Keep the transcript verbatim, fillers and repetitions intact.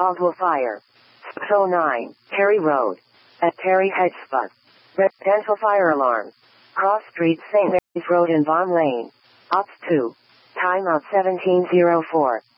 Caldwell Fire. six oh nine, Terry Road. At Terry Hedgespud. Residential fire alarm. Cross Street, Saint Mary's Road and Vaughan Lane. Ops two. Timeout seventeen oh four.